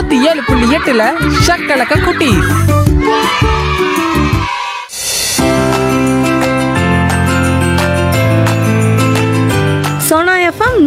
107.8 ஷக்கலக்க குட்டி. சோனா எஃப்எம்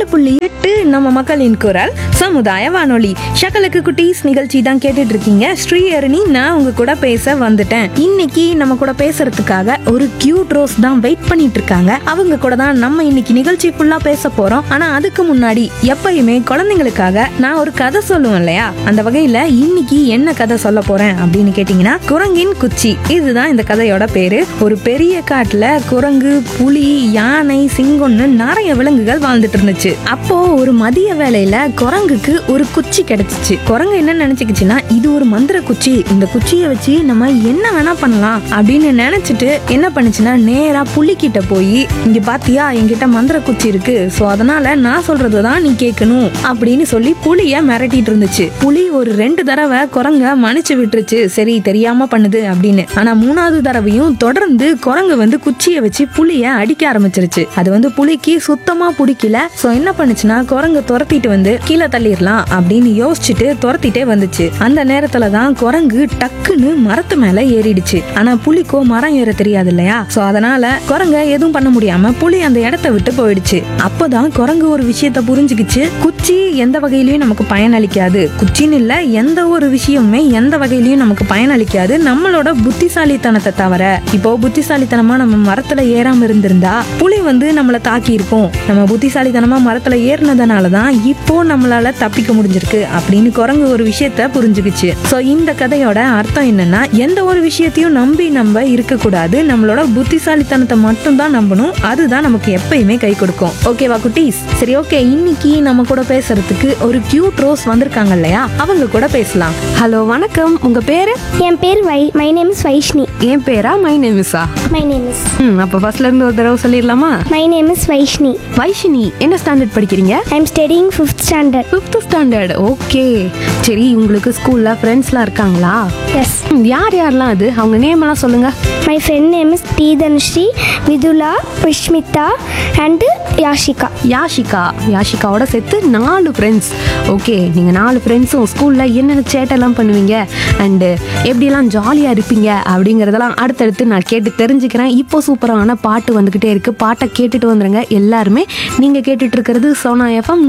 107.8 நம்ம மக்களின் குரல் சமுதாய வானொலி. ஷக்கலுக்கு குட்டீஸ் நிகழ்ச்சி தான் கேட்டுட்டு இருக்கீங்க. ஸ்ரீஹரணி நான் உங்க கூட பேச வந்துட்டேன். இன்னைக்கு நம்ம கூட பேசுறதுக்காக ஒரு கியூட் ரோஸ் தான் வெயிட் பண்ணிட்டு இருக்காங்க. அவங்க கூட தான் நம்ம இன்னைக்கு நிகழ்ச்சி ஃபுல்லா பேச போறோம். ஆனா அதுக்கு முன்னாடி எப்பயுமே குழந்தைங்களுக்காக நான் ஒரு கதை சொல்லுவேன் இல்லையா, அந்த வகையில இன்னைக்கு என்ன கதை சொல்ல போறேன் அப்படின்னு கேட்டீங்கன்னா, குரங்கின் குச்சி. இதுதான் இந்த கதையோட பேரு. ஒரு பெரிய காட்டுல குரங்கு, புலி, யானை, சிங்கம்னு நிறைய விலங்குகள் வாழ்ந்துட்டு இருந்துச்சு. அப்போ ஒரு மதிய வேளையில குரங்குக்கு ஒரு குச்சி கிடைச்சிச்சு. குரங்கு என்ன நினைச்சுக்கிச்சுன்னா, இது ஒரு மந்திர குச்சி, இந்த குச்சியை வச்சு நம்ம என்ன வேணா பண்ணலாம் அப்படின்னு நினைச்சிட்டு என்ன பண்ணுச்சுன்னா, நேரா புலி கிட்ட போய், இங்க பாத்தியா என்கிட்ட மந்திர குச்சி இருக்கு, சோ அதனால நான் சொல்றதுதான் நீ கேட்கணும் அப்படின்னு சொல்லி புலிய மிரட்டிட்டு இருந்துச்சு. புலி ஒரு 2 தடவை குரங்க மன்னிச்சு விட்டுருச்சு, சரி தெரியாம பண்ணுது அப்படின்னு. ஆனா 3வது தடவையும் தொடர்ந்து குரங்கு குச்சியை வச்சு புலிய அடிக்க ஆரம்பிச்சிருச்சு. அது புலிக்கு சுத்தமா பிடிக்கல. சோ என்ன பண்ணுச்சுன்னா, குரங்கு துரத்திட்டு கீழே தள்ளிடலாம் அப்படின்னு யோசிச்சுட்டு துரத்திட்டே வந்துச்சு. அந்த நேரத்துலதான் குரங்கு டக்குன்னு மரத்து மேல ஏறிடுச்சு. ஆனா புலிக்கோ மரம் ஏற தெரியாது இல்லையா, சோ அதனால குரங்க எதுவும் பண்ண முடியாம புலி அந்த இடத்தை விட்டு போயிடுச்சு. அப்பதான் குரங்கு ஒரு விஷயத்த புரிஞ்சுக்கிச்சு, குச்சி எந்த வகையிலயும் நமக்கு பயனளிக்காது. குச்சின்னு இல்ல, எந்த ஒரு விஷயமுமே எந்த வகையிலயும் நமக்கு பயனளிக்காது நம்மளோட புத்திசாலித்தனத்தை தவிர. இப்போ புத்திசாலித்தனமா நம்ம மரத்துல ஏறாம இருந்திருந்தா புலி நம்மளை தாக்கி இருக்கும். நம்ம புத்திசாலித்தனமா மரத்துல ஏறினதுனாலதான் இப்போ நம்மளால தப்பிக்க முடிஞ்சிருக்கு அப்படின்னு குரங்கு ஒரு விஷயத்த புரிஞ்சுக்கிச்சு. சோ இந்த கதையோட அர்த்தம் என்னன்னா, எந்த ஒரு விஷயத்தையும் நம்பி நம்ம இருக்க கூடாது. நம்மளோட புத்திசாலித்தனத்தை மட்டும் தான் நம்பணும். அதுதான் நமக்கு எப்பயுமே கை கொடுக்கும். ஓகேவா குட்டீஸ்? சரி, ஓகே. இன்னைக்கு நம்ம கூட பேசுறதுக்கு ஒரு கியூட் ரோஸ் வந்திருக்காங்க இல்லையா, அவங்க கூட பேசலாம். ஹலோ, வணக்கம். உங்க பேரு? என் பேர் மை நேம் இஸ் வைஷ்ணி. என் பேரா? My name is. My name is. அப்ப ஃபர்ஸ்ட்ல இருந்து ஒரு தடவை சொல்லிடலாமா? My name is Vaishni. Vaishni, என்ன ஸ்டாண்டர்ட் படிக்கிறீங்க? ஐ அம் studying 5th standard. 5th standard. Okay. சரி, உங்களுக்கு ஸ்கூல்ல ஃப்ரெண்ட்ஸ்லாம் இருக்காங்களா? எஸ். யார் யாரெல்லாம்? அது அவங்க நேம் எல்லாம் சொல்லுங்க. My friend name is D Dhanushree, Vidhula, Vishmitha and Yashika. யாஷிகாவோட சேர்த்து 4 ஃப்ரெண்ட்ஸ். ஓகே, நீங்க 4 ஃப்ரெண்ட்ஸும் ஸ்கூல்ல என்னென்ன சேட்டெல்லாம் பண்ணுவீங்க அண்டு எப்படியெல்லாம் ஜாலியா இருப்பீங்க அப்படிங்கறதெல்லாம் அடுத்தடுத்து நான் கேட்டு தெரிஞ்சுக்கிறேன். இப்போ சூப்பரான பாட்டு வந்துகிட்டே இருக்கு. பாட்டை கேட்டுட்டு வந்துருங்க எல்லாருமே. நீங்க கேட்டுட்டு இருக்கிறது சோனா எஃப்எம்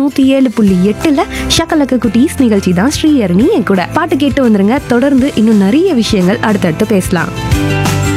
107.8 ஷக்கலக்க குட்டீஸ் நிகழ்ச்சி தான். ஸ்ரீஹரணி என் கூட. பாட்டு கேட்டு வந்துருங்க. தொடர்ந்து இன்னும் நிறைய விஷயங்கள் அடுத்தடுத்து பேசலாம்.